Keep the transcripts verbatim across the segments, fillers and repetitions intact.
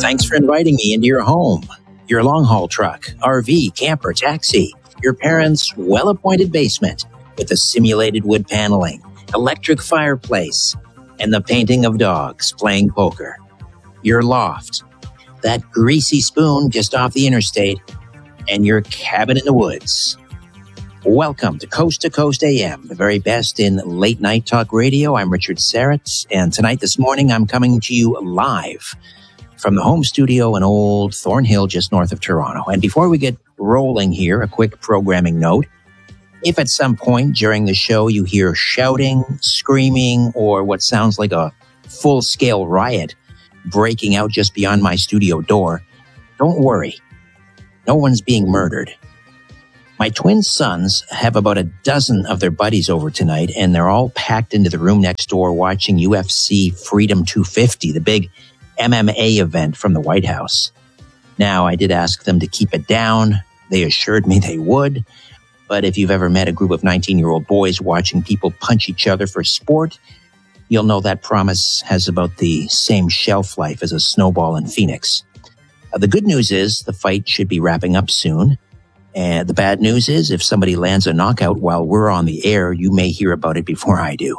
Thanks for inviting me into your home, your long-haul truck, R V, camper, taxi, your parents' well-appointed basement with the simulated wood paneling, electric fireplace, and the painting of dogs playing poker, your loft, that greasy spoon just off the interstate, and your cabin in the woods. Welcome to Coast to Coast A M, the very best in late night talk radio. I'm Richard Sarrett, and tonight, this morning, I'm coming to you live from the home studio in Old Thornhill, just north of Toronto. And before we get rolling here, a quick programming note. If at some point during the show you hear shouting, screaming, or what sounds like a full-scale riot breaking out just beyond my studio door, don't worry. No one's being murdered. My twin sons have about a dozen of their buddies over tonight, and they're all packed into the room next door watching U F C Freedom two fifty, the big M M A event from the White House. Now, I did ask them to keep it down. They assured me they would. But if you've ever met a group of nineteen-year-old boys watching people punch each other for sport, you'll know that promise has about the same shelf life as a snowball in Phoenix. Uh, the good news is the fight should be wrapping up soon. And the bad news is if somebody lands a knockout while we're on the air, you may hear about it before I do.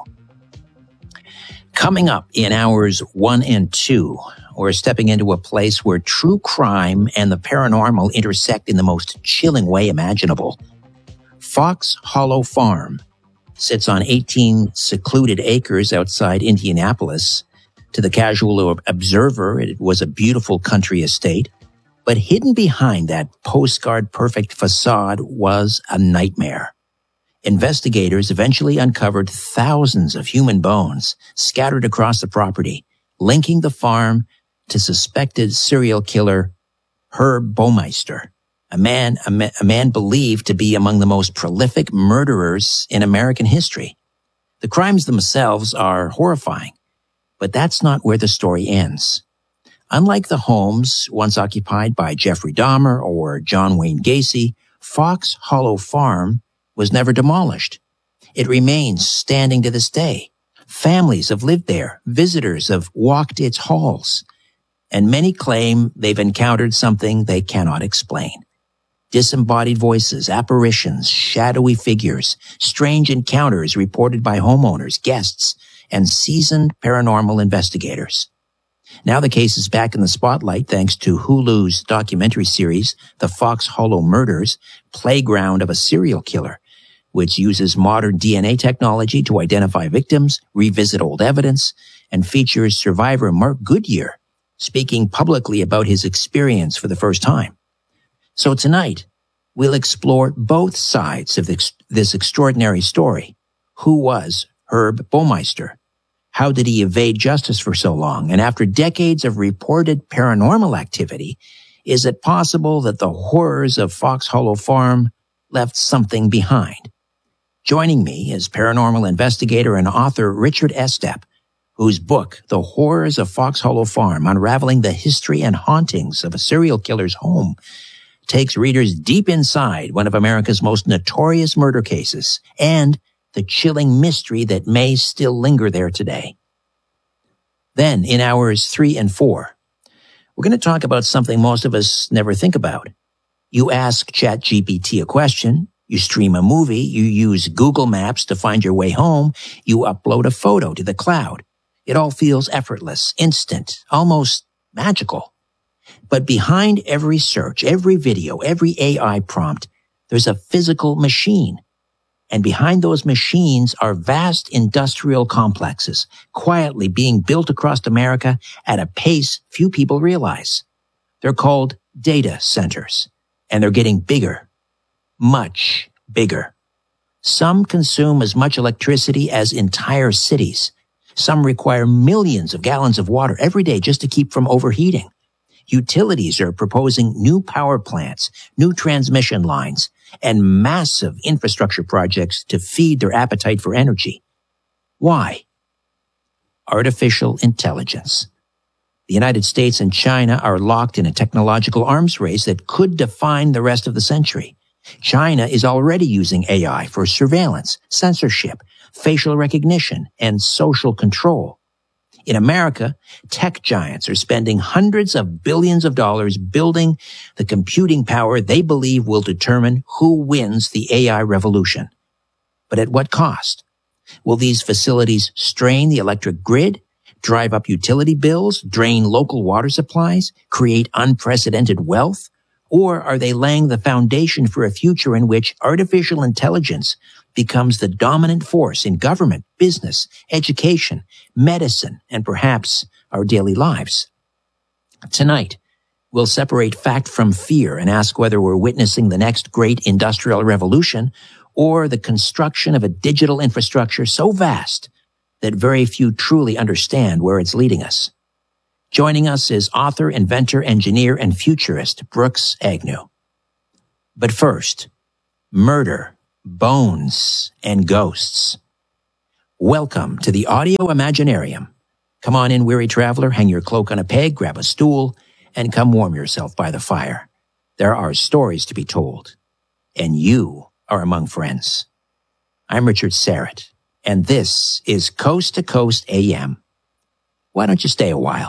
Coming up in hours one and two, we're stepping into a place where true crime and the paranormal intersect in the most chilling way imaginable. Fox Hollow Farm sits on eighteen secluded acres outside Indianapolis. To the casual observer, it was a beautiful country estate. But hidden behind that postcard-perfect facade was a nightmare. Investigators eventually uncovered thousands of human bones scattered across the property, linking the farm to suspected serial killer Herb Baumeister, a man, a, ma- a man believed to be among the most prolific murderers in American history. The crimes themselves are horrifying, but that's not where the story ends. Unlike the homes once occupied by Jeffrey Dahmer or John Wayne Gacy, Fox Hollow Farm was never demolished. It remains standing to this day. Families have lived there. Visitors have walked its halls. And many claim they've encountered something they cannot explain. Disembodied voices, apparitions, shadowy figures, strange encounters reported by homeowners, guests, and seasoned paranormal investigators. Now the case is back in the spotlight thanks to Hulu's documentary series, The Fox Hollow Murders, Playground of a Serial Killer, which uses modern D N A technology to identify victims, revisit old evidence, and features survivor Mark Goodyear speaking publicly about his experience for the first time. So tonight, we'll explore both sides of this, this extraordinary story. Who was Herb Baumeister? How did he evade justice for so long? And after decades of reported paranormal activity, is it possible that the horrors of Fox Hollow Farm left something behind? Joining me is paranormal investigator and author Richard Estep, whose book, The Horrors of Fox Hollow Farm, Unraveling the History and Hauntings of a Serial Killer's Home, takes readers deep inside one of America's most notorious murder cases and the chilling mystery that may still linger there today. Then, in hours three and four, we're going to talk about something most of us never think about. You ask ChatGPT a question, you stream a movie, you use Google Maps to find your way home, you upload a photo to the cloud. It all feels effortless, instant, almost magical. But behind every search, every video, every A I prompt, there's a physical machine. And behind those machines are vast industrial complexes, quietly being built across America at a pace few people realize. They're called data centers, and they're getting bigger, much bigger. Some consume as much electricity as entire cities. Some require millions of gallons of water every day just to keep from overheating. Utilities are proposing new power plants, new transmission lines, and massive infrastructure projects to feed their appetite for energy. Why? Artificial intelligence. The United States and China are locked in a technological arms race that could define the rest of the century. China is already using A I for surveillance, censorship, facial recognition, and social control. In America, tech giants are spending hundreds of billions of dollars building the computing power they believe will determine who wins the A I revolution. But at what cost? Will these facilities strain the electric grid, drive up utility bills, drain local water supplies, create unprecedented wealth? Or are they laying the foundation for a future in which artificial intelligence becomes the dominant force in government, business, education, medicine, and perhaps our daily lives? Tonight, we'll separate fact from fear and ask whether we're witnessing the next great industrial revolution or the construction of a digital infrastructure so vast that very few truly understand where it's leading us. Joining us is author, inventor, engineer, and futurist Brooks Agnew. But first, murder, bones, and ghosts. Welcome to the Audio Imaginarium. Come on in, weary traveler, hang your cloak on a peg, grab a stool, and come warm yourself by the fire. There are stories to be told, and you are among friends. I'm Richard Serrett, and this is Coast to Coast A M. Why don't you stay a while?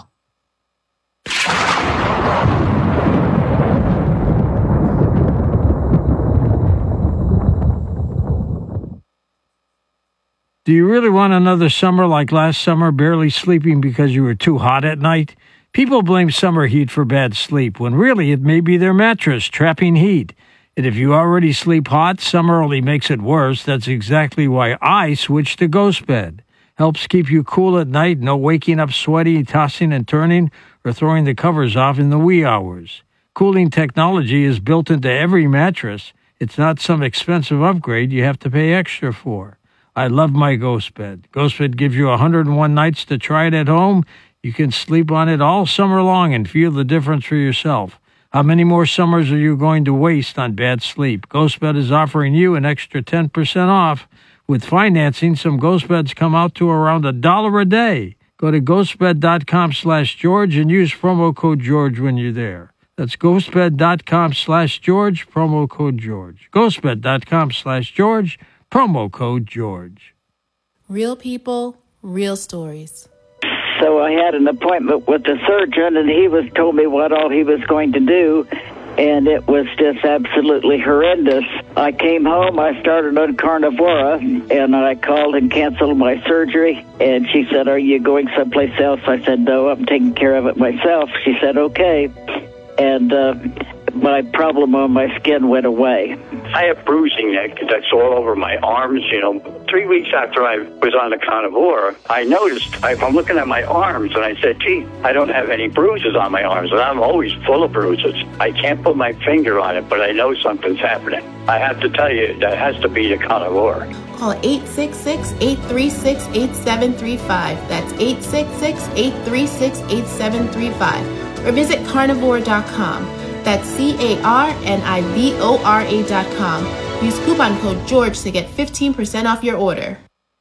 Do you really want another summer like last summer, barely sleeping because you were too hot at night? People blame summer heat for bad sleep, when really it may be their mattress trapping heat. And if you already sleep hot, summer only makes it worse. That's exactly why I switched to GhostBed. Helps keep you cool at night, no waking up sweaty, tossing and turning, or throwing the covers off in the wee hours. Cooling technology is built into every mattress. It's not some expensive upgrade you have to pay extra for. I love my GhostBed. GhostBed gives you one hundred one nights to try it at home. You can sleep on it all summer long and feel the difference for yourself. How many more summers are you going to waste on bad sleep? GhostBed is offering you an extra ten percent off. With financing, some GhostBeds come out to around a dollar a day. Go to ghostbed.com slash George and use promo code George when you're there. That's ghostbed.com slash George, promo code George. ghostbed.com slash George, promo code George. Real people, real stories. So I had an appointment with the surgeon, and he was told me what all he was going to do, and it was just absolutely horrendous. I came home, I started on Carnivora, and I called and canceled my surgery, and she said, "Are you going someplace else?" I said, "No, I'm taking care of it myself." She said, "Okay." And uh, my problem on my skin went away. I have bruising neck that's all over my arms, you know. Three weeks after I was on the Carnivora, I noticed, I, I'm looking at my arms, and I said, gee, I don't have any bruises on my arms, and I'm always full of bruises. I can't put my finger on it, but I know something's happening. I have to tell you, that has to be the Carnivora. Call eight six six, eight three six, eight seven three five. That's eight six six, eight three six, eight seven three five. Or visit carnivora dot com. That's C A R N I V O R A dot com. Use coupon code George to get fifteen percent off your order.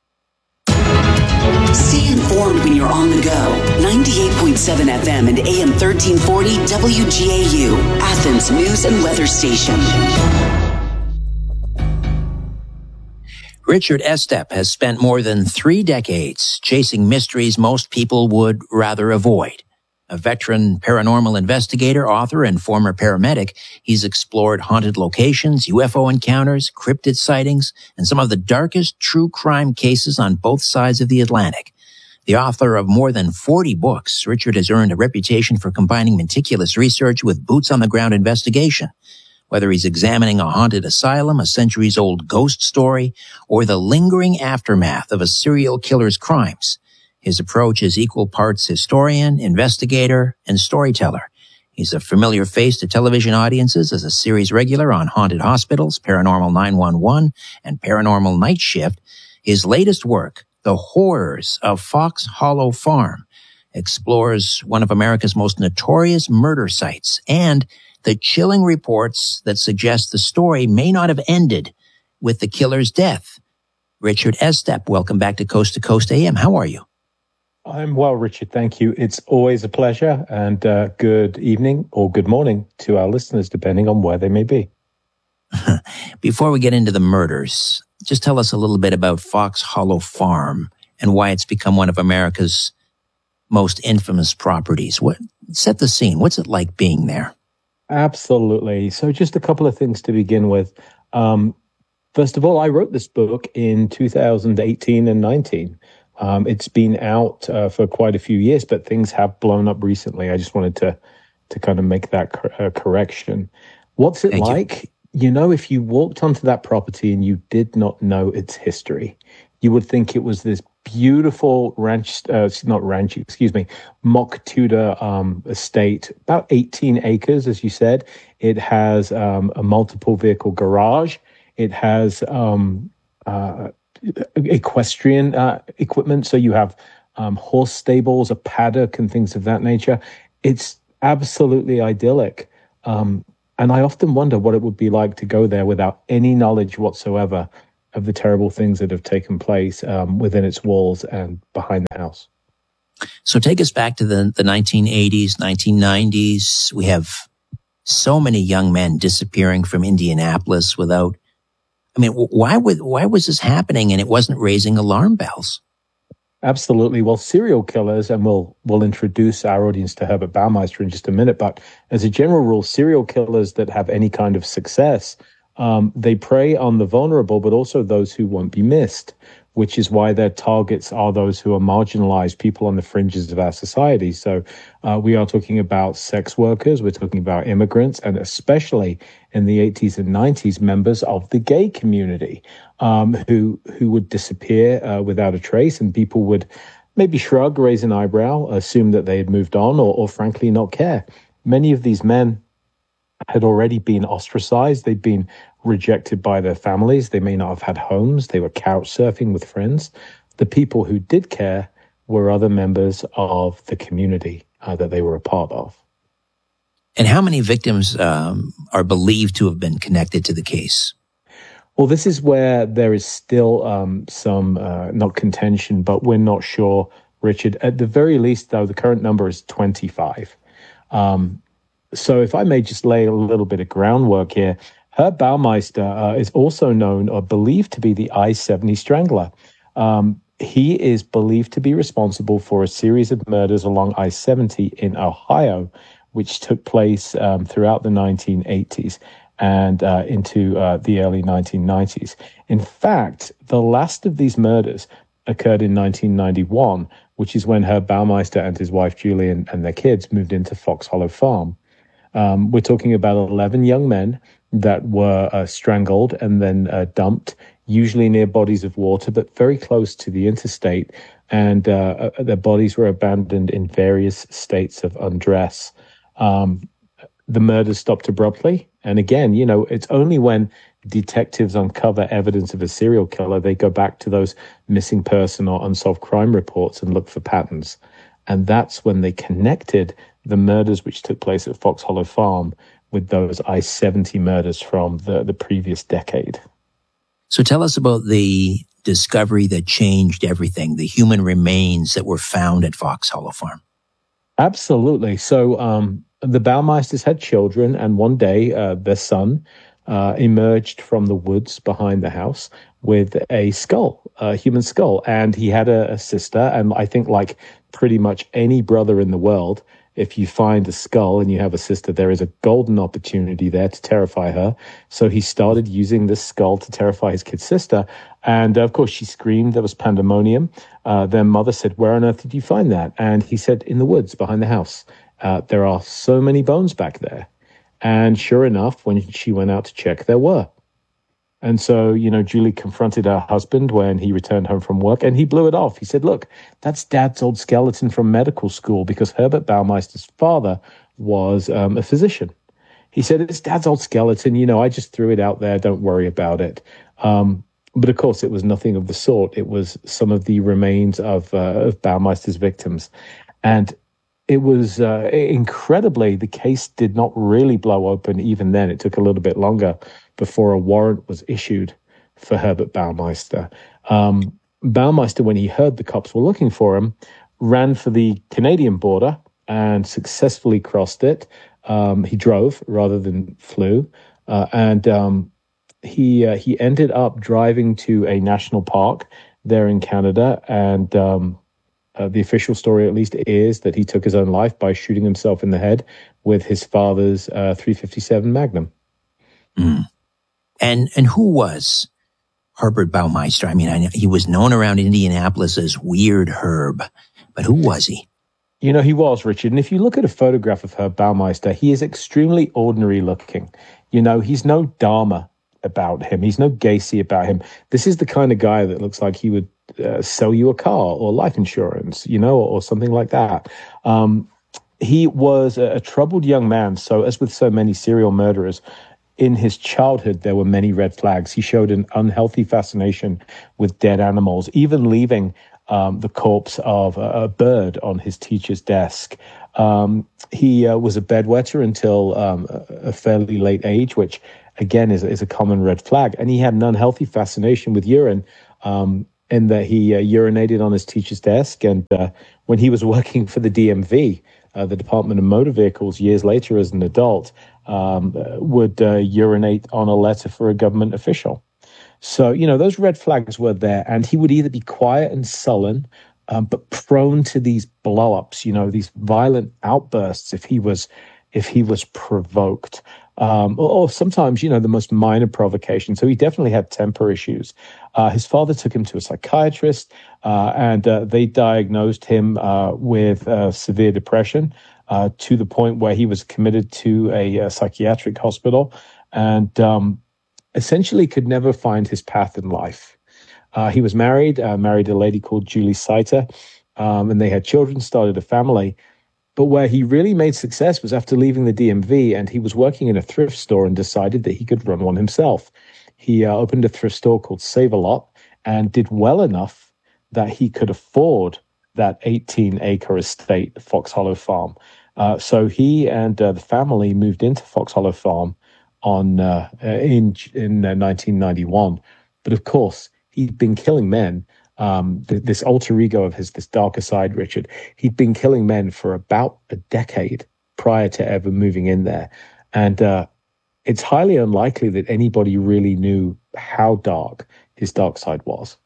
Stay informed when you're on the go. ninety-eight point seven F M and A M thirteen forty W G A U, Athens News and Weather Station. Richard Estep has spent more than three decades chasing mysteries most people would rather avoid. A veteran paranormal investigator, author, and former paramedic, he's explored haunted locations, U F O encounters, cryptid sightings, and some of the darkest true crime cases on both sides of the Atlantic. The author of more than forty books, Richard has earned a reputation for combining meticulous research with boots-on-the-ground investigation. Whether he's examining a haunted asylum, a centuries-old ghost story, or the lingering aftermath of a serial killer's crimes, his approach is equal parts historian, investigator, and storyteller. He's a familiar face to television audiences as a series regular on Haunted Hospitals, Paranormal nine one one, and Paranormal Night Shift. His latest work, The Horrors of Fox Hollow Farm, explores one of America's most notorious murder sites and the chilling reports that suggest the story may not have ended with the killer's death. Richard Estep, welcome back to Coast to Coast A M. How are you? I'm well, Richard. Thank you. It's always a pleasure, and uh, good evening or good morning to our listeners, depending on where they may be. Before we get into the murders, just tell us a little bit about Fox Hollow Farm and why it's become one of America's most infamous properties. What set the scene? What's it like being there? Absolutely. So just a couple of things to begin with. Um, first of all, I wrote this book in two thousand eighteen and nineteen. Um, it's been out uh, for quite a few years, but things have blown up recently. I just wanted to to kind of make that cor- uh, correction. What's it Thank like? You. you know, if you walked onto that property and you did not know its history, you would think it was this beautiful ranch, uh, not ranch, excuse me, mock Tudor um, estate, about eighteen acres, as you said. It has um, a multiple vehicle garage. It has um, uh, equestrian uh, equipment. So you have um, horse stables, a paddock, and things of that nature. It's absolutely idyllic. Um, and I often wonder what it would be like to go there without any knowledge whatsoever of the terrible things that have taken place um, within its walls and behind the house. So take us back to the, the nineteen eighties, nineteen nineties. We have so many young men disappearing from Indianapolis without, I mean, why would, why was this happening and it wasn't raising alarm bells? Absolutely. Well, serial killers, and we'll we'll introduce our audience to Herbert Baumeister in just a minute, but as a general rule, serial killers that have any kind of success, Um, they prey on the vulnerable, but also those who won't be missed, which is why their targets are those who are marginalized, people on the fringes of our society. So uh, we are talking about sex workers, we're talking about immigrants, and especially in the eighties and nineties, members of the gay community um, who who would disappear uh, without a trace, and people would maybe shrug, raise an eyebrow, assume that they had moved on, or, or frankly not care. Many of these men had already been ostracized. They'd been rejected by their families. They may not have had homes. They were couch surfing with friends. The people who did care were other members of the community uh, that they were a part of. And how many victims um, are believed to have been connected to the case? Well, this is where there is still um, some, uh, not contention, but we're not sure, Richard. At the very least, though, the current number is twenty-five. Um, So if I may just lay a little bit of groundwork here, Herb Baumeister uh, is also known or believed to be the I seventy Strangler. Um, he is believed to be responsible for a series of murders along I seventy in Ohio, which took place um, throughout the nineteen eighties and uh, into uh, the early nineteen nineties. In fact, the last of these murders occurred in nineteen ninety-one, which is when Herb Baumeister and his wife Julie and, and their kids moved into Fox Hollow Farm. Um, we're talking about eleven young men that were uh, strangled and then uh, dumped, usually near bodies of water, but very close to the interstate. And uh, their bodies were abandoned in various states of undress. Um, the murders stopped abruptly. And again, you know, it's only when detectives uncover evidence of a serial killer, they go back to those missing person or unsolved crime reports and look for patterns. And that's when they connected the murders which took place at Fox Hollow Farm with those I seventy murders from the, the previous decade. So tell us about the discovery that changed everything, the human remains that were found at Fox Hollow Farm. Absolutely. So um, the Baumeisters had children, and one day uh, their son uh, emerged from the woods behind the house with a skull, a human skull. And he had a, a sister, and I think like pretty much any brother in the world, if you find a skull and you have a sister, there is a golden opportunity there to terrify her. So he started using this skull to terrify his kid sister. And of course, she screamed. There was pandemonium. Uh, their mother said, "Where on earth did you find that?" And he said, "In the woods behind the house. Uh, there are so many bones back there." And sure enough, when she went out to check, there were. And so, you know, Julie confronted her husband when he returned home from work, and he blew it off. He said, "Look, that's Dad's old skeleton from medical school," because Herbert Baumeister's father was um, a physician. He said, "It's Dad's old skeleton. You know, I just threw it out there. Don't worry about it." Um, but of course, it was nothing of the sort. It was some of the remains of, uh, of Baumeister's victims. And it was uh, incredibly, the case did not really blow open even then. It took a little bit longer before a warrant was issued for Herbert Baumeister. Um, Baumeister, when he heard the cops were looking for him, ran for the Canadian border and successfully crossed it. Um, he drove rather than flew. Uh, and um, he uh, he ended up driving to a national park there in Canada and um, Uh, the official story, at least, is that he took his own life by shooting himself in the head with his father's uh, three fifty-seven Magnum. Mm. And and who was Herbert Baumeister? I mean, I know he was known around Indianapolis as Weird Herb, but who was he? You know, he was, Richard. And if you look at a photograph of Herb Baumeister, he is extremely ordinary looking. You know, he's no Dahmer about him. He's no Gacy about him. This is the kind of guy that looks like he would uh, sell you a car or life insurance, you know, or, or something like that. Um, he was a, a troubled young man. So as with so many serial murderers, in his childhood, there were many red flags. He showed an unhealthy fascination with dead animals, even leaving um, the corpse of a, a bird on his teacher's desk. Um, he uh, was a bedwetter until um, a, a fairly late age, which, again, is, is a common red flag. And he had an unhealthy fascination with urine, um, in that he uh, urinated on his teacher's desk. And uh, when he was working for the D M V, uh, the Department of Motor Vehicles, years later as an adult, um, would uh, urinate on a letter for a government official. So, you know, those red flags were there. And he would either be quiet and sullen, um, but prone to these blow-ups, you know, these violent outbursts if he was if he was provoked. Um, or, or sometimes, you know, the most minor provocation. So he definitely had temper issues. Uh, his father took him to a psychiatrist, uh, and uh, they diagnosed him uh, with uh, severe depression uh, to the point where he was committed to a, a psychiatric hospital and um, essentially could never find his path in life. Uh, he was married, uh, married a lady called Julie Saiter, um, and they had children, started a family. But where he really made success was after leaving the D M V, and he was working in a thrift store and decided that he could run one himself. He uh, opened a thrift store called Save-A-Lot and did well enough that he could afford that eighteen-acre estate, Fox Hollow Farm. Uh, so he and uh, the family moved into Fox Hollow Farm on uh, in in uh, nineteen ninety-one. But of course, he'd been killing men. Um, th- this alter ego of his, this darker side, Richard, he'd been killing men for about a decade prior to ever moving in there. And uh, it's highly unlikely that anybody really knew how dark his dark side was.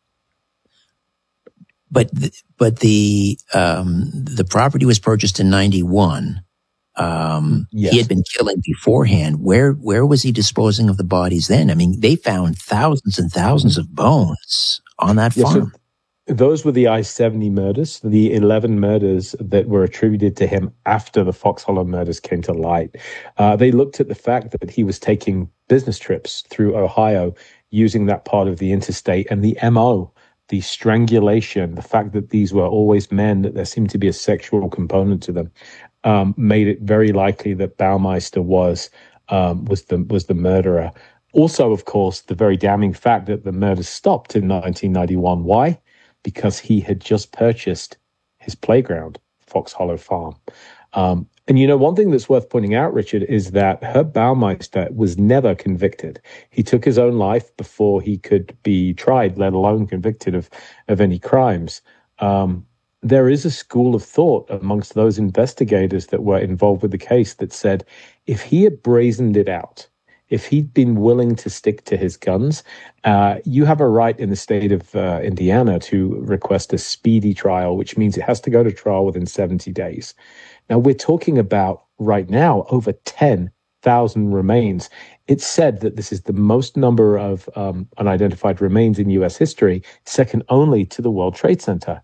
But the, but the um, the property was purchased in ninety-one. Um, yes. He had been killing beforehand. Where where was he disposing of the bodies then? I mean, they found thousands and thousands of bones on that farm. Yes, so those were the I seventy murders, the eleven murders that were attributed to him after the Fox Hollow murders came to light. Uh, they looked at the fact that he was taking business trips through Ohio using that part of the interstate, and the M O, the strangulation, the fact that these were always men, that there seemed to be a sexual component to them, um, made it very likely that Baumeister was um, was the was the murderer. Also, of course, the very damning fact that the murders stopped in nineteen ninety-one. Why? Because he had just purchased his playground, Fox Hollow Farm. Um, and, you know, one thing that's worth pointing out, Richard, is that Herb Baumeister was never convicted. He took his own life before he could be tried, let alone convicted of, of any crimes. Um, there is a school of thought amongst those investigators that were involved with the case that said if he had brazened it out, if he'd been willing to stick to his guns, uh, you have a right in the state of uh, Indiana to request a speedy trial, which means it has to go to trial within seventy days. Now, we're talking about right now over ten thousand remains. It's said that this is the most number of um, unidentified remains in U S history, second only to the World Trade Center.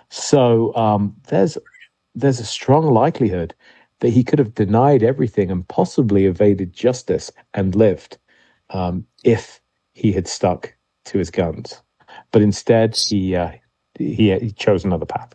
So um, there's there's a strong likelihood that he could have denied everything and possibly evaded justice and lived um, if he had stuck to his guns. But instead, he uh, he, he chose another path.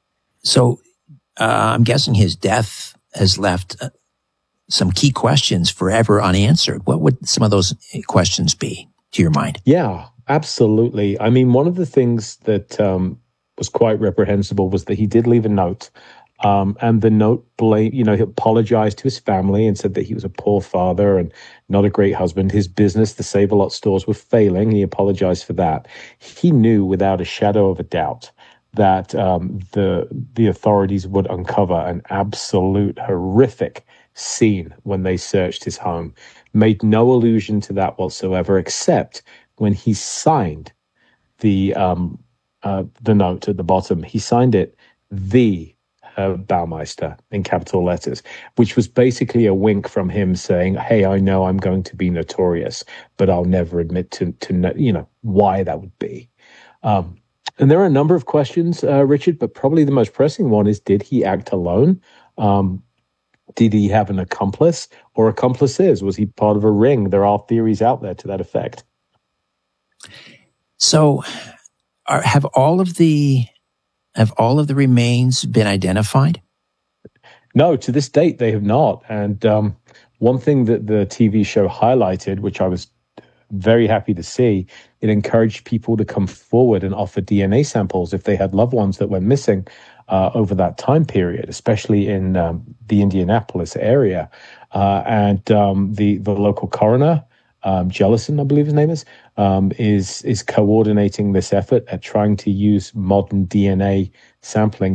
So uh, I'm guessing his death has left uh, some key questions forever unanswered. What would some of those questions be, to your mind? Yeah, absolutely. I mean, one of the things that um, was quite reprehensible was that he did leave a note. Um, and the note, blame, you know, he apologized to his family and said that he was a poor father and not a great husband. His business, the Save-A-Lot stores, were failing. He apologized for that. He knew without a shadow of a doubt that um, the the authorities would uncover an absolute horrific scene when they searched his home. Made no allusion to that whatsoever, except when he signed the um, uh, the note at the bottom. He signed it the Herb Baumeister in capital letters, which was basically a wink from him saying, hey, I know I'm going to be notorious, but I'll never admit to, to you know, why that would be. Um, and there are a number of questions, uh, Richard, but probably the most pressing one is, did he act alone? Um, did he have an accomplice or accomplices? Was he part of a ring? There are theories out there to that effect. So are, have all of the have all of the remains been identified? No, to this date, they have not. And um, one thing that the T V show highlighted, which I was very happy to see, it encouraged people to come forward and offer D N A samples if they had loved ones that went missing uh, over that time period, especially in um, the Indianapolis area. Uh, and um, the, the local coroner, um, Jellison, I believe his name is, um, is, is coordinating this effort at trying to use modern D N A sampling